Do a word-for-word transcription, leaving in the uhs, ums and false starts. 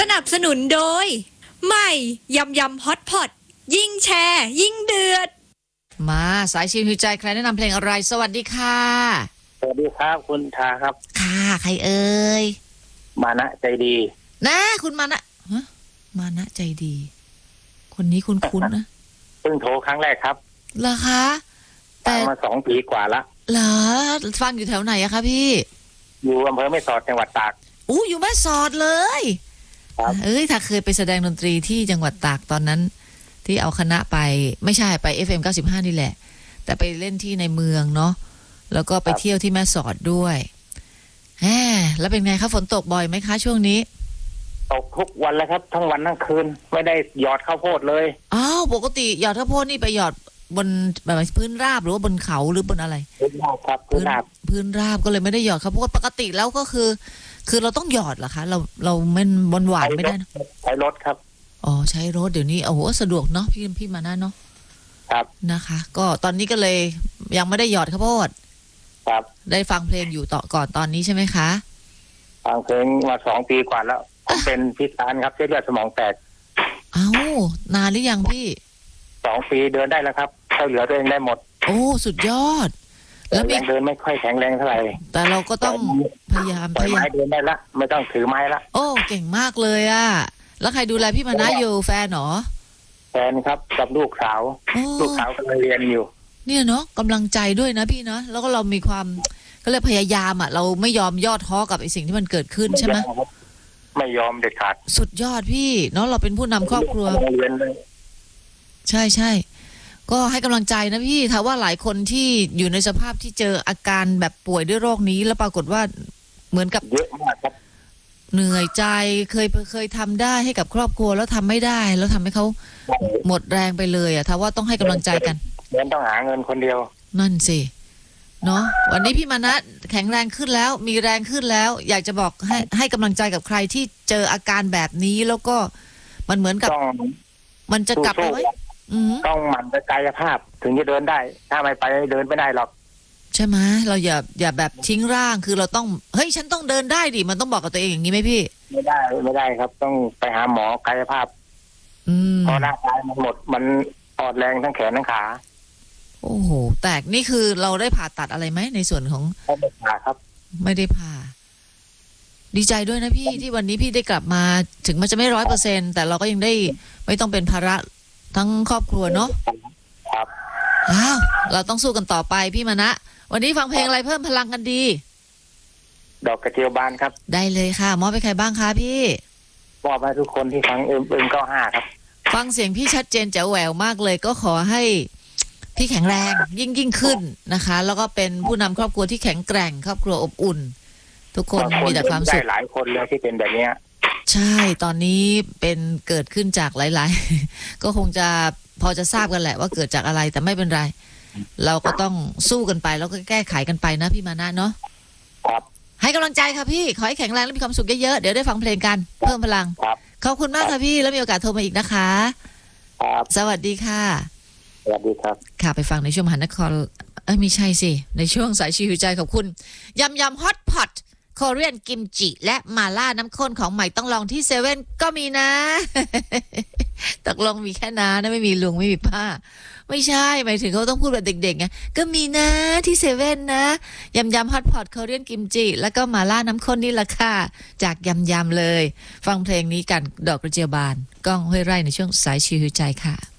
นับสนุนโดยใหม่ยำยำฮอตพอตยิ่งแชร์ยิ่งเดือดมาสายชิวหิวใจใครแนะนำเพลงอะไรสวัสดีค่ะสวัสดีครับคุณทาครับค่ะใครเอ่ยมานะใจดีนะคุณมานะฮะมานะใจดีคนนี้คุ้นคุ้นนะเพิ่งโทรครั้งแรกครับเหรอคะแต่มาสองปีกว่าละเหรอฟังอยู่แถวไหนอะคะพี่อยู่อำเภอแม่สอดจังหวัดตากอู้อยู่แม่สอดเลยเอ้ยถ้าเคยไปแสดงดนตรีที่จังหวัดตากตอนนั้นที่เอาคณะไปไม่ใช่ไป เอฟ เอ็ม เก้าสิบห้านี่แหละแต่ไปเล่นที่ในเมืองเนาะแล้วก็ไปเที่ยวที่แม่สอดด้วยแหมแล้วเป็นไงคะฝนตกบ่อยไหมคะช่วงนี้ตกทุกวันแล้วครับทั้งวันทั้งคืนไม่ได้หยอดข้าวโพดเลยอ้าวปกติหยอดข้าวโพดนี่ไปหยอดบนแบบพื้นราบหรือว่าบนเขาหรือบนอะไรพื้นราบครับพื้นราบพื้นราบก็เลยไม่ได้หยอดข้าวโพดปกติแล้วก็คือคือเราต้องหยอดเหรอคะเราเราไม่บนหวานไม่ได้นะใช้รถครับอ๋อใช้รถเดี๋ยวนี้โอ้โหสะดวกเนาะพี่พี่มานะเนาะครับนะคะก็ตอนนี้ก็เลยยังไม่ได้หยอดข้าวโพดครับได้ฟังเพลงอยู่ต่อก่อนตอนนี้ใช่ไหมคะฟังเพลงมาสองปีกว่าแล้วผมเป็นพิการครับเส้นเลือดสมองแตกเอ้านานหรือยังพี่สองปีเดินได้แล้วครับช่วยเหลือตัวเองได้หมดโอ้สุดยอดแล้วยังเดินไม่ค่อยแข็งแรงเท่าไหร่แต่เราก็ต้องพยายามพยายามเดินได้ละไม่ต้องถือไม้ละโอ้เก่งมากเลยอะแล้วใครดูแลพี่มานะอยู่แฟนหรอแฟนครับกับลูกสาวลูกสาวกำลังเรียนอยู่เนี่ยเนาะกำลังใจด้วยนะพี่เนาะแล้วก็เรามีความก็เลยพยายามอ่ะเราไม่ยอมย่อท้อกับไอ้สิ่งที่มันเกิดขึ้นใช่ไหมไม่ยอมเด็ดขาดสุดยอดพี่เนาะเราเป็นผู้นำครอบครัวใช่ใช่ก็ให้กำลังใจนะพี่ถ้าว่าหลายคนที่อยู่ในสภาพที่เจออาการแบบป่วยด้วยโรคนี้แล้วปรากฏว่าเหมือนกับเยอะมากครับเหนื่อยใจเคยเคยทำได้ให้กับครอบครัวแล้วทำไม่ได้แล้วทำให้เขาหมดแรงไปเลยอ่ะถ้าว่าต้องให้กำลังใจกันเงินต้องหาเงินคนเดียวนั่นสิเนาะวันนี้พี่มานะแข็งแรงขึ้นแล้วมีแรงขึ้นแล้วอยากจะบอกให้ให้กำลังใจกับใครที่เจออาการแบบนี้แล้วก็มันเหมือนกับมันจะกลับไปไหมต้องหมั่นกายภาพถึงจะเดินได้ถ้าไม่ไปเดินไม่ได้หรอกใช่ไหมเราอย่าอย่าแบบทิ้งร่างคือเราต้องเฮ้ยฉันต้องเดินได้ดิมันต้องบอกกับตัวเองอย่างนี้ไหมพี่ไม่ได้ไม่ได้ครับต้องไปหาหมอกายภาพเพราะร่างกายมันหมดมันอ่อนแรงทั้งแขนทั้งขาโอ้โหแตกนี่คือเราได้ผ่าตัดอะไรไหมในส่วนของไม่ได้ผ่าครับไม่ได้ผ่าดีใจด้วยนะพี่ที่วันนี้พี่ได้กลับมาถึงมันจะไม่ร้อยเปอร์เซ็นต์แต่เราก็ยังได้ไม่ต้องเป็นภาระทั้งครอบครัวเนาะครับอ้าวเราต้องสู้กันต่อไปพี่มานะวันนี้ฟังเพลงอะไรเพิ่มพลังกันดีดอกกระเจียวบานครับได้เลยค่ะมอบไปใครบ้างคะพี่มอบให้ทุกคนที่ฟังเอ็มเอ็มเก้าห้าครับฟังเสียงพี่ชัดเจนแจ๋วแหววมากเลยก็ขอให้พี่แข็งแรงยิ่งยิ่งขึ้นนะคะแล้วก็เป็นผู้นำครอบครัวที่แข็งแกร่งครอบครัวอบอุ่นทุกคนมีแต่ความสุขหลายคนเลยที่เป็นแบบนี้ใช่ตอนนี้เป็นเกิดขึ้นจากหลายๆก็คงจะพอจะทราบกันแหละว่าเกิดจากอะไรแต่ไม่เป็นไรเราก็ต้องสู้กันไปแล้วก็แก้ไขกันไปนะพี่มานะเนาะครับให้กำลังใจค่ะพี่ขอให้แข็งแรงและมีความสุขเยอะๆเดี๋ยวได้ฟังเพลงกันเพิ่มพลังขอบคุณมากค่ะพี่แล้วมีโอกาสโทรมาอีกนะคะครับสวัสดีค่ะสวัสดีครับค่ะไปฟังในช่วงมหานครเอ้ยไม่ใช่สิในช่วงสายชิวใจขอบคุณยำยำฮอตพอตโคเรียนกิมจิและมาล่าน้ำข้นของใหม่ต้องลองที่เซเว่นก็มีนะตกลงมีแค่น้านะไม่มีลุงไม่มีป้าไม่ใช่หมายถึงเขาต้องพูดแบบเด็กๆไงก็มีนะที่เซเว่นนะยำยำฮอตพอตโคเรียนกิมจิแล้วก็มาล่าน้ำข้นนี่แหละค่ะจากยำยำเลยฟังเพลงนี้กันดอกกระเจียวบานก้องห้วยไร่ในช่วงสายชิวใจค่ะ